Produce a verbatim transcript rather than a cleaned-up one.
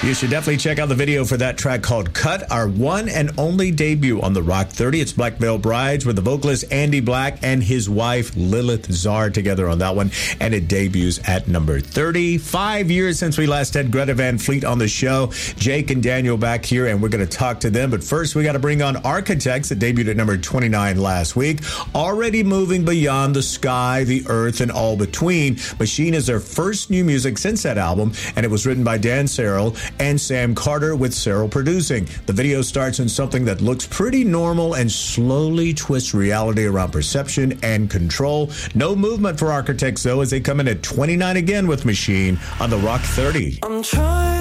You should definitely check out the video for that track called Cut, our one and only debut on the Rock thirty. It's Black Veil Brides with the vocalist Andy Black and his wife Lilith Czar together on that one, and it debuts at number thirty. Five years since we last had Greta Van Fleet on the show. Jake and Daniel back here, and we're going to talk to them. But first, we got to bring on Architects that debuted at number twenty-nine last week. Already moving beyond the sky, the earth, and all between. Machine is their first new music since that album, and it was written by Dan Searle and Sam Carter, with Searle producing. The video starts in something that looks pretty normal and slowly twists reality around perception and control. No movement for Architects, though, as they come in at twenty-nine again with Machine on the Rock thirty. I'm trying